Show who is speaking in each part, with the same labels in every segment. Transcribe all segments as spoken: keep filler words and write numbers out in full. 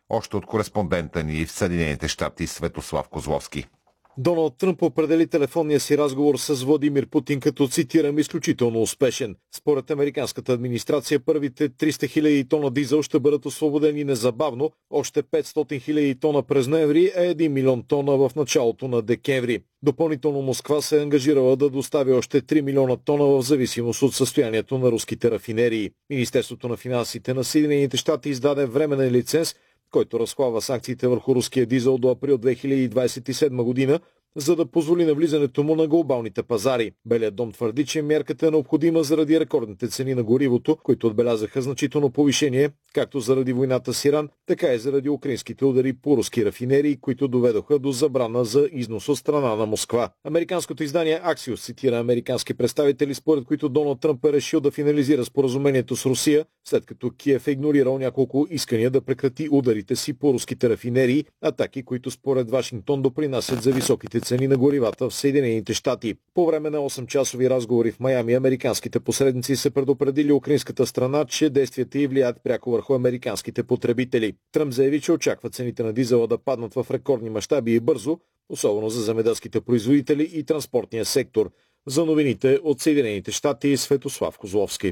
Speaker 1: Още от кореспондента ни в Съединените щати Светослав Козловски.
Speaker 2: Доналд Тръмп определи телефонния си разговор с Владимир Путин като, цитирам, изключително успешен. Според американската администрация, първите триста хиляди тона дизел ще бъдат освободени незабавно, още петстотин хиляди тона през ноември, а един милион тона в началото на декември. Допълнително Москва се е ангажирала да достави още три милиона тона в зависимост от състоянието на руските рафинерии. Министерството на финансите на Съединените щати издаде временен лиценз, който разхлава санкциите върху руския дизел до април две хиляди двадесет и седма година, за да позволи навлизането му на глобалните пазари. Белият дом твърди, че мярката е необходима заради рекордните цени на горивото, които отбелязаха значително повишение, както заради войната с Иран, така и заради украинските удари по руски рафинерии, които доведоха до забрана за износ от страна на Москва. Американското издание Axios цитира американски представители, според които Доналд Тръмп е решил да финализира споразумението с Русия, след като Киев е игнорирал няколко искания да прекрати ударите си по руските рафинерии, атаки, които според Вашингтон допринасят за високите цени на горивата в Съединените щати. По време на осем-часови разговори в Майами, американските посредници се предупредили украинската страна, че действията й влияят пряко върху американските потребители. Тръмп заяви, че очаква цените на дизела да паднат в рекордни мащаби и бързо, особено за земеделските производители и транспортния сектор. За новините от Съединените щати, Светослав Козловски.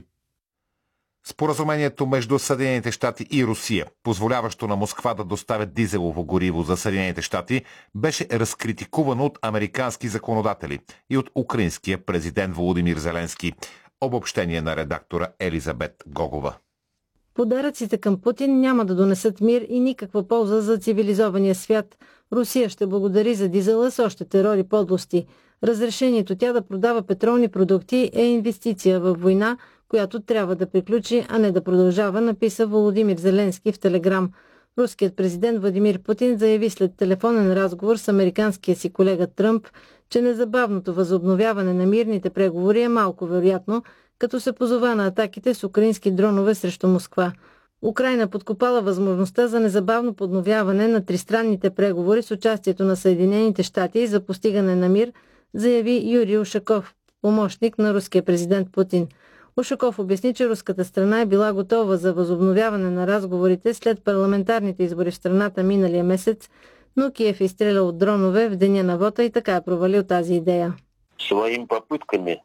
Speaker 1: Споразумението между Съединените щати и Русия, позволяващо на Москва да доставя дизелово гориво за Съединените щати, беше разкритикувано от американски законодатели и от украинския президент Володимир Зеленски. Обобщение на редактора Елизабет Гогова.
Speaker 3: Подаръците към Путин няма да донесат мир и никаква полза за цивилизования свят. Русия ще благодари за дизела с още терор и подлости. Разрешението тя да продава петролни продукти е инвестиция във война, която трябва да приключи, а не да продължава, написа Володимир Зеленски в Телеграм. Руският президент Владимир Путин заяви след телефонен разговор с американския си колега Тръмп, че незабавното възобновяване на мирните преговори е малко вероятно, като се позова на атаките с украински дронове срещу Москва. Украйна подкопала възможността за незабавно подновяване на тристранните преговори с участието на Съединените щати за постигане на мир, заяви Юрий Ушаков, помощник на руския президент Путин. Ушаков обясни, че руската страна е била готова за възобновяване на разговорите след парламентарните избори в страната миналия месец, но Киев е изстрелял от дронове в деня на вота и така е провалил тази идея.
Speaker 4: Своим попытками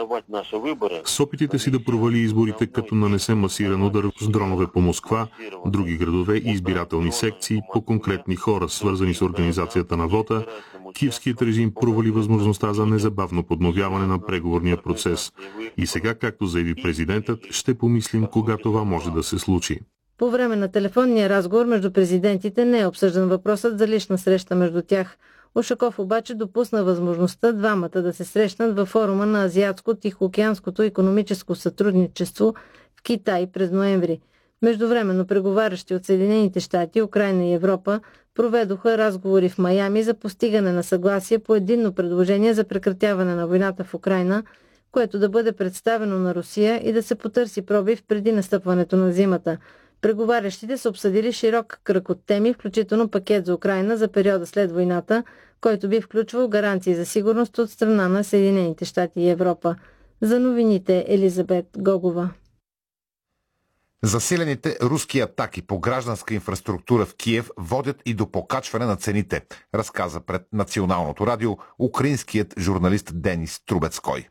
Speaker 5: С опитите си да провали изборите, като нанесе масиран удар с дронове по Москва, други градове и избирателни секции по конкретни хора, свързани с организацията на вота, киевският режим провали възможността за незабавно подновяване на преговорния процес. И сега, както заяви президентът, ще помислим кога това може да се случи.
Speaker 3: По време на телефонния разговор между президентите не е обсъждан въпросът за лична среща между тях. Ушаков обаче допусна възможността двамата да се срещнат във форума на Азиатско-Тихоокеанското икономическо сътрудничество в Китай през ноември. Междувременно преговарящи от Съединените щати, Украйна и Европа проведоха разговори в Майами за постигане на съгласие по единно предложение за прекратяване на войната в Украйна, което да бъде представено на Русия и да се потърси пробив преди настъпването на зимата. Преговарящите са обсъдили широк кръг от теми, включително пакет за Украйна за периода след войната, който би включвал гаранции за сигурност от страна на Съединените щати и Европа. За новините Елизабет Гогова.
Speaker 1: Засилените руски атаки по гражданска инфраструктура в Киев водят и до покачване на цените, разказа пред Националното радио украинският журналист Денис Трубецкой.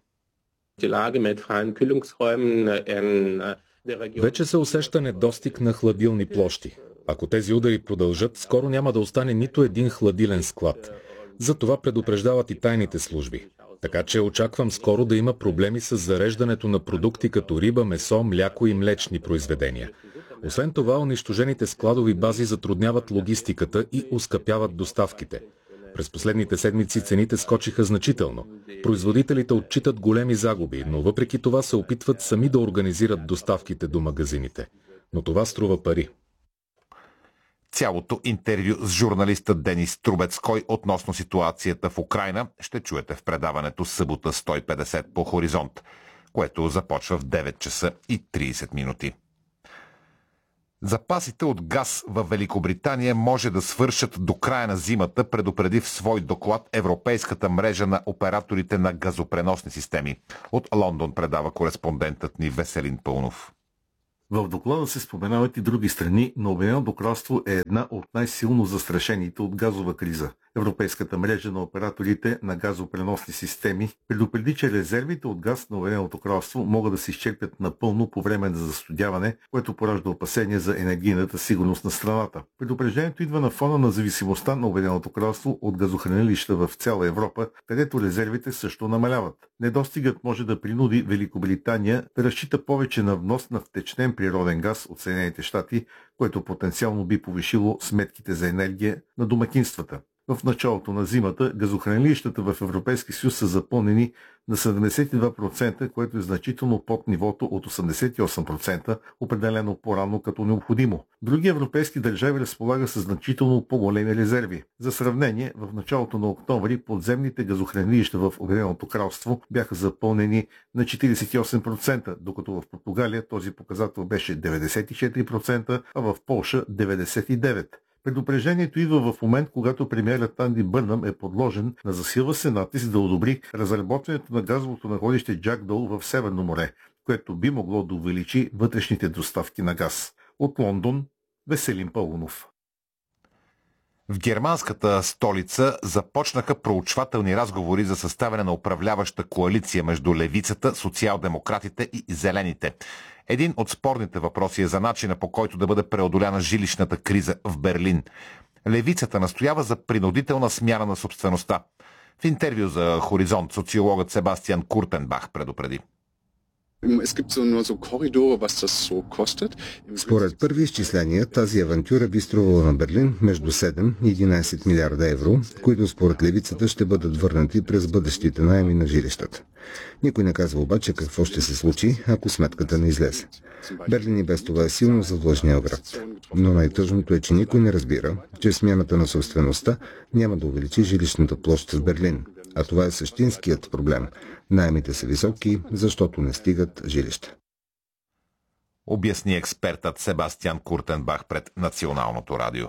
Speaker 6: Вече се усеща недостиг на хладилни площи. Ако тези удари продължат, скоро няма да остане нито един хладилен склад. За това предупреждават и тайните служби. Така че очаквам скоро да има проблеми с зареждането на продукти като риба, месо, мляко и млечни произведения. Освен това, унищожените складови бази затрудняват логистиката и оскъпяват доставките. През последните седмици цените скочиха значително. Производителите отчитат големи загуби, но въпреки това се опитват сами да организират доставките до магазините. Но това струва пари.
Speaker 1: Цялото интервю с журналиста Денис Трубецкой относно ситуацията в Украйна ще чуете в предаването събота сто и петдесет по Хоризонт, което започва в девет часа и тридесет минути. Запасите от газ в Великобритания може да свършат до края на зимата, предупреди в свой доклад Европейската мрежа на операторите на газопреносни системи. От Лондон предава кореспондентът ни Веселин Пълнов.
Speaker 7: В доклада се споменават и други страни, но Обединеното кралство е една от най-силно застрашените от газова криза. Европейската мрежа на операторите на газопреносни системи предупреди, че резервите от газ на Обединеното кралство могат да се изчерпят напълно по време на застудяване, което поражда опасения за енергийната сигурност на страната. Предупреждението идва на фона на зависимостта на Обединеното кралство от газохранилища в цяла Европа, където резервите също намаляват. Недостигът може да принуди Великобритания да разчита повече на внос на втечнен природен газ от Съединените щати, което потенциално би повишило сметките за енергия на домакинствата. В началото на зимата газохранилищата в Европейския съюз са запълнени на седемдесет и два процента, което е значително под нивото от осемдесет и осем процента, определено по-рано като необходимо. Други европейски държави разполагат с значително по-големи резерви. За сравнение, в началото на октомври подземните газохранилища в Обединеното кралство бяха запълнени на четиридесет и осем процента, докато в Португалия този показател беше деветдесет и четири процента, а в Полша деветдесет и девет процента. Предупреждението идва в момент, когато премиерът Анди Бърнъм е подложен на засилва се натиск да одобри разработването на газовото находище Джакдол в Северно море, което би могло да увеличи вътрешните доставки на газ. От Лондон, Веселин Пълнов.
Speaker 1: В германската столица започнаха проучвателни разговори за съставяне на управляваща коалиция между левицата, социал-демократите и зелените. Един от спорните въпроси е за начина, по който да бъде преодоляна жилищната криза в Берлин. Левицата настоява за принудителна смяна на собствеността. В интервю за Хоризонт социологът Себастиан Куртенбах предупреди.
Speaker 8: Според първи изчисления, тази авантюра би струвала на Берлин между седем и единадесет милиарда евро, които според левицата ще бъдат върнати през бъдещите наеми на жилищата. Никой не казва обаче какво ще се случи, ако сметката не излезе. Берлин и без това е силно задлъжнял град. Но най-тъжното е, че никой не разбира, че смяната на собствеността няма да увеличи жилищната площ в Берлин. А това е същинският проблем. Наемите са високи, защото не стигат жилища.
Speaker 1: Обясни експертът Себастиан Куртенбах пред Националното радио.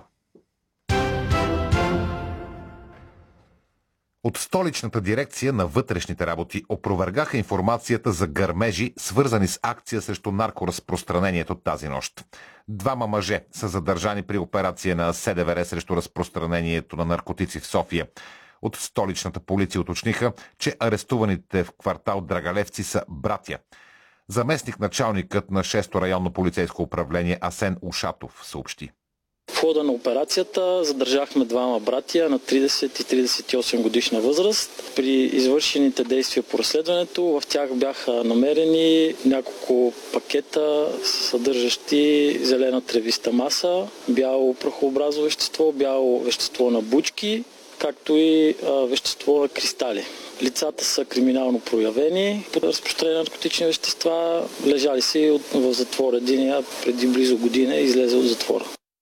Speaker 1: От столичната дирекция на вътрешните работи опровергаха информацията за гърмежи, свързани с акция срещу наркоразпространението тази нощ. Двама мъже са задържани при операция на СДВР срещу разпространението на наркотици в София. От столичната полиция уточниха, че арестуваните в квартал Драгалевци са братя. Заместник началникът на шесто районно полицейско управление Асен Ушатов съобщи.
Speaker 9: В хода на операцията задържахме двама братия на тридесет и тридесет и осем годишна възраст. При извършените действия по разследването в тях бяха намерени няколко пакета, съдържащи зелена тревиста маса, бяло прахообразно вещество, бяло вещество на бучки, както и а, вещество на кристали. Лицата са криминално проявени по разпространение на наркотични вещества. Лежали си в затвора. Единия преди близо година е излезе от затвора.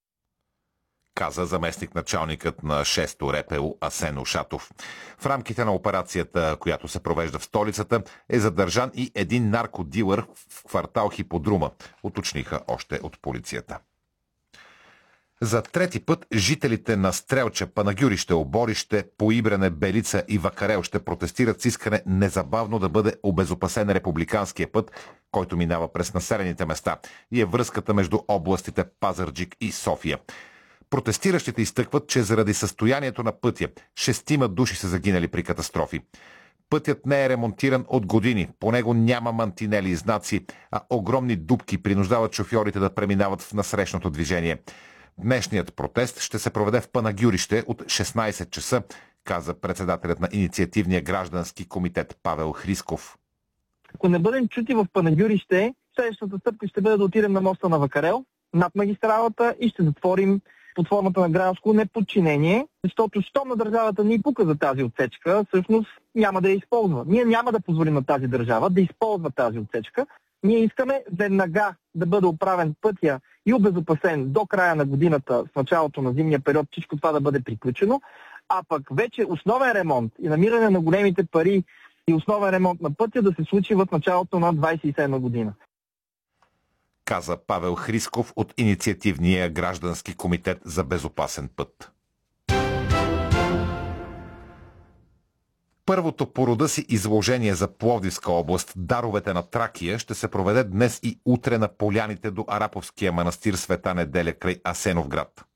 Speaker 1: Каза заместник началникът на шесто РПУ Асен Ушатов. В рамките на операцията, която се провежда в столицата, е задържан и един наркодилър в квартал Хиподрума, уточниха още от полицията. За трети път жителите на Стрелча, Панагюрище, Оборище, Поибрене, Белица и Вакарел ще протестират с искане незабавно да бъде обезопасен републиканския път, който минава през населените места и е връзката между областите Пазарджик и София. Протестиращите изтъкват, че заради състоянието на пътя шестима души са загинали при катастрофи. Пътят не е ремонтиран от години, по него няма мантинели и знаци, а огромни дупки принуждават шофьорите да преминават в насрещното движение. Днешният протест ще се проведе в Панагюрище от шестнадесет часа, каза председателят на инициативния граждански комитет Павел Хрисков.
Speaker 10: Ако не бъдем чути в Панагюрище, следващата стъпка ще бъде да отидем на моста на Вакарел, над магистралата и ще затворим под формата на гражданско неподчинение, защото щом на държавата ни пука за тази отсечка, всъщност няма да я използва. Ние няма да позволим на тази държава да използва тази отсечка. Ние искаме веднага да бъде оправен пътя и обезопасен до края на годината, в началото на зимния период, всичко това да бъде приключено, а пък вече основен ремонт и намиране на големите пари и основен ремонт на пътя да се случи в началото на двадесет и седма година.
Speaker 1: Каза Павел Хрисков от инициативния граждански комитет за безопасен път. Първото по рода си изложение за Пловдивска област "Даровете на Тракия" ще се проведе днес и утре на поляните до Араповския манастир Света Неделя край Асеновград.